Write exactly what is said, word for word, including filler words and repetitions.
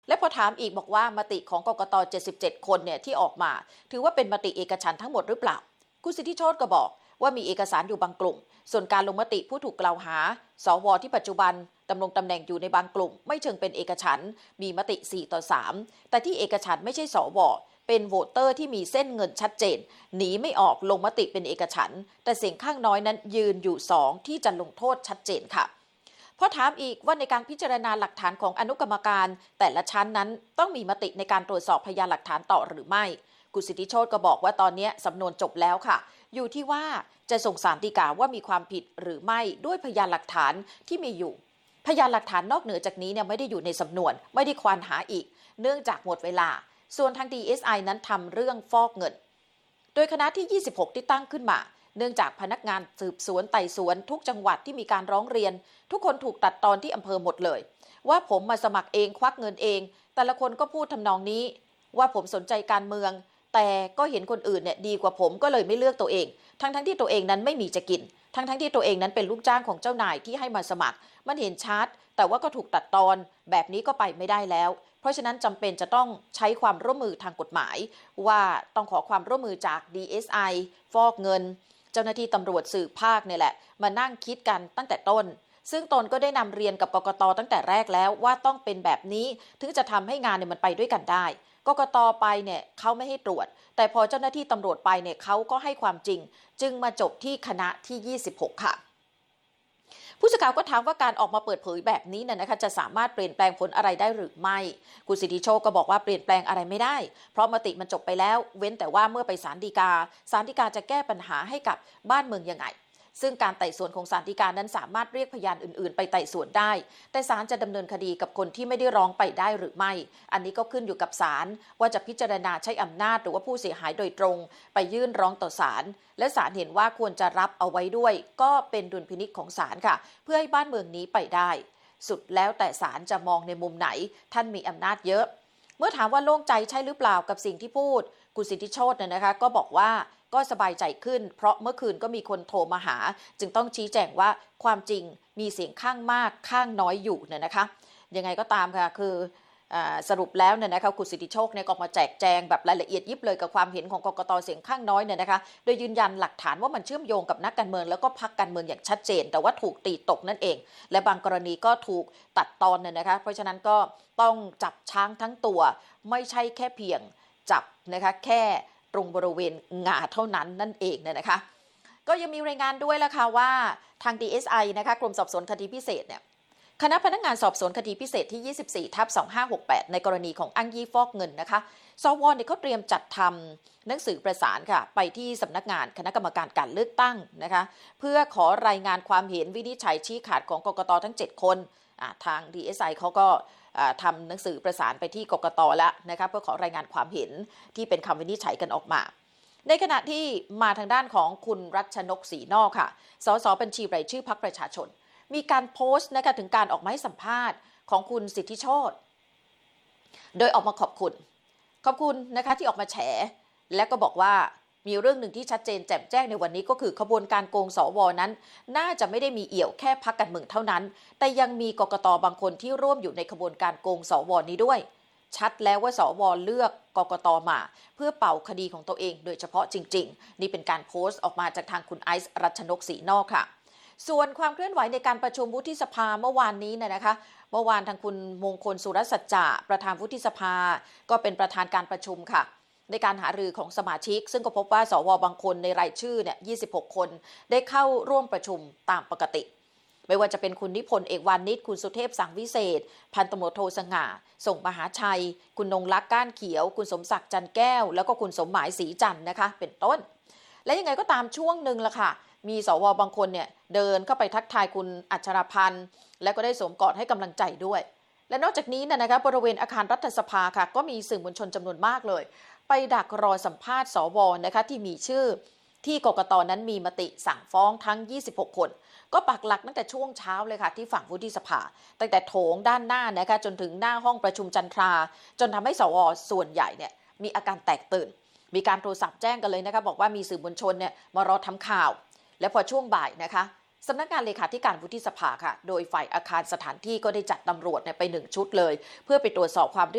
และพอถามอีกบอกว่ามติของกกตเจ็ดสิบเจ็ดคนเนี่ยที่ออกมาถือว่าเป็นมติเอกฉันท์ทั้งหมดหรือเปล่าคุณสิทธิโชติก็บอกว่ามีเอกสารอยู่บางกลุ่มส่วนการลงมติผู้ถูกกล่าวหาสวที่ปัจจุบันดำรงตำแหน่งอยู่ในบางกลุ่มไม่เชิงเป็นเอกฉันท์มีมติสี่ต่อสามแต่ที่เอกฉันท์ไม่ใช่สวเป็นโหวตเตอร์ที่มีเส้นเงินชัดเจนหนีไม่ออกลงมติเป็นเอกฉันท์แต่เสียงข้างน้อยนั้นยืนอยู่สองที่จะลงโทษชัดเจนค่ะพอถามอีกว่าในการพิจารณาหลักฐานของอนุกรรมการแต่ละชั้นนั้นต้องมีมติในการตรวจสอบพยานหลักฐานต่อหรือไม่คุณสิทธิโชติก็บอกว่าตอนนี้สำนวนจบแล้วค่ะอยู่ที่ว่าจะส่งศาลฎีกาว่ามีความผิดหรือไม่ด้วยพยานหลักฐานที่มีอยู่พยานหลักฐานนอกเหนือจากนี้เนี่ยไม่ได้อยู่ในสำนวนไม่ได้ควานหาอีกเนื่องจากหมดเวลาส่วนทาง ดี เอส ไอ นั้นทำเรื่องฟอกเงินโดยคณะที่ยี่สิบหกที่ตั้งขึ้นมาเนื่องจากพนักงานสืบสวนไต่สวนทุกจังหวัดที่มีการร้องเรียนทุกคนถูกตัดตอนที่อำเภอหมดเลยว่าผมมาสมัครเองควักเงินเองแต่ละคนก็พูดทำนองนี้ว่าผมสนใจการเมืองแต่ก็เห็นคนอื่นเนี่ยดีกว่าผมก็เลยไม่เลือกตัวเองทั้งทั้งที่ตัวเองนั้นไม่มีจะกินทั้งทั้งที่ตัวเองนั้นเป็นลูกจ้างของเจ้านายที่ให้มาสมัครมันเห็นชัดแต่ว่าก็ถูกตัดตอนแบบนี้ก็ไปไม่ได้แล้วเพราะฉะนั้นจำเป็นจะต้องใช้ความร่วมมือทางกฎหมายว่าต้องขอความร่วมมือจาก ดี เอส ไอ ฟอกเงินเจ้าหน้าที่ตำรวจสืบภาคเนี่ยแหละมานั่งคิดกันตั้งแต่ต้นซึ่งตนก็ได้นำเรียนกับกกตตั้งแต่แรกแล้วว่าต้องเป็นแบบนี้ถึงจะทำให้งานเนี่ยมันไปด้วยกันได้กกตไปเนี่ยเขาไม่ให้ตรวจแต่พอเจ้าหน้าที่ตำรวจไปเนี่ยเขาก็ให้ความจริงจึงมาจบที่คณะที่ยี่สิบหกค่ะผู้สื่อข่าวก็ถามว่าการออกมาเปิดเผยแบบนี้เนี่ยนะคะจะสามารถเปลี่ยนแปลงผลอะไรได้หรือไม่คุณสิทธิโชคก็บอกว่าเปลี่ยนแปลงอะไรไม่ได้เพราะมติมันจบไปแล้วเว้นแต่ว่าเมื่อไปศาลฎีกาศาลฎีกาจะแก้ปัญหาให้กับบ้านเมืองยังไงซึ่งการไต่สวนของศาลฎีกานั้นสามารถเรียกพยานอื่นๆไปไต่สวนได้แต่ศาลจะดำเนินคดีกับคนที่ไม่ได้ร้องไปได้หรือไม่อันนี้ก็ขึ้นอยู่กับศาลว่าจะพิจารณาใช้อำนาจหรือว่าผู้เสียหายโดยตรงไปยื่นร้องต่อศาลและศาลเห็นว่าควรจะรับเอาไว้ด้วยก็เป็นดุลพินิจของศาลค่ะเพื่อให้บ้านเมืองนี้ไปได้สุดแล้วแต่ศาลจะมองในมุมไหนท่านมีอำนาจเยอะเมื่อถามว่าโล่งใจใช่หรือเปล่ากับสิ่งที่พูดคุณสิทธิโชติเนี่ยนะคะก็บอกว่าก็สบายใจขึ้นเพราะเมื่อคืนก็มีคนโทรมาหาจึงต้องชี้แจงว่าความจริงมีเสียงข้างมากข้างน้อยอยู่เนี่ยนะคะยังไงก็ตามค่ะคือสรุปแล้วเนี่ยนะคะคุณสิทธิโชคเนี่ยก็มาแจกแจงแบบรายละเอียดยิบเลยกับความเห็นของกกตเสียงข้างน้อยเนี่ยนะคะโดยยืนยันหลักฐานว่ามันเชื่อมโยงกับนักการเมืองแล้วก็พรรคการเมืองอย่างชัดเจนแต่ว่าถูกตีตกนั่นเองและบางกรณีก็ถูกตัดตอนเนี่ยนะคะเพราะฉะนั้นก็ต้องจับช้างทั้งตัวไม่ใช่แค่เพียงจับนะคะแค่ตรงบริเวณงาเท่านั้นนั่นเองเนี่ยนะคะก็ยังมีรายงานด้วยละค่ะว่าทาง ดี เอส ไอ นะคะกรมสอบสวนคดีพิเศษเนี่ยคณะพนักงานสอบสวนคดีพิเศษที่ ยี่สิบสี่ทับสองห้าหกแปด ในกรณีของอ้างยี่ฟอกเงินนะคะสวเนี่ยเขาเตรียมจัดทำหนังสือประสานค่ะไปที่สำนักงานคณะกรรมการการเลือกตั้งนะคะเพื่อขอรายงานความเห็นวินิจฉัยชี้ขาดของกกตทั้งเจ็ดคนทาง ดี เอส ไอ เขาก็ทำหนังสือประสานไปที่กกตแล้วนะคะเพื่อขอรายงานความเห็นที่เป็นคำวินิจฉัยกันออกมาในขณะที่มาทางด้านของคุณรัชนกศรีนอกค่ะสสบัญชีรายชื่อพรรคประชาชนมีการโพสต์นะคะถึงการออกมาให้สัมภาษณ์ของคุณสิทธิโชติโดยออกมาขอบคุณขอบคุณนะคะที่ออกมาแฉและก็บอกว่ามีเรื่องหนึ่งที่ชัดเจนแจ่มแจ้งในวันนี้ก็คือขบวนการโกงสวนั้นน่าจะไม่ได้มีเอี่ยวแค่พรรคการเมืองเท่านั้นแต่ยังมีกกตบางคนที่ร่วมอยู่ในขบวนการโกงสวนี้ด้วยชัดแล้วว่าสวเลือกกกตมาเพื่อเป่าคดีของตัวเองโดยเฉพาะจริงๆนี่เป็นการโพสต์ออกมาจากทางคุณไอซ์รัชนกศรีนอกค่ะส่วนความเคลื่อนไหวในการประชุมวุฒิสภาเมื่อวานนี้เนี่ยนะคะเมื่อวานทางคุณมงคลสุรสัจจะประธานวุฒิสภาก็เป็นประธานการประชุมค่ะในการหารือของสมาชิกซึ่งก็พบว่าสวบางคนในรายชื่อเนี่ยยี่สิบหกคนได้เข้าร่วมประชุมตามปกติไม่ว่าจะเป็นคุณนิพนธ์เอกวานิชคุณสุเทพสังวิเศษพันตำรวจโทสง่าส่งมหาชัยคุณนงลักษณ์ก้านเขียวคุณสมศักดิ์จันแก้วแล้วก็คุณสมหมายศรีจันทร์นะคะเป็นต้นและยังไงก็ตามช่วงหนึ่งละค่ะมีสวบางคนเนี่ยเดินเข้าไปทักทายคุณอัชรพันธ์และก็ได้สวมกอดให้กำลังใจด้วยและนอกจากนี้นะคะบริเวณอาคารรัฐสภาค่ะก็มีสื่อมวลชนจำนวนมากเลยไปดักรอสัมภาษณ์สวนะคะที่มีชื่อที่กกตนั้นมีมติสั่งฟ้องทั้งยี่สิบหกคนก็ปักหลักตั้งแต่ช่วงเช้าเลยค่ะที่ฝั่งวุฒิสภาตั้งแต่โถงด้านหน้านะคะจนถึงหน้าห้องประชุมจันทราจนทำให้สวส่วนใหญ่เนี่ยมีอาการแตกตื่นมีการโทรศัพท์แจ้งกันเลยนะคะบอกว่ามีสื่อมวลชนเนี่ยมารอทำข่าวและพอช่วงบ่ายนะคะสำนักงานเลขาธิการวุฒิสภาค่ะโดยฝ่ายอาคารสถานที่ก็ได้จัดตำรวจเนี่ยไปหนึ่งชุดเลยเพื่อไปตรวจสอบความ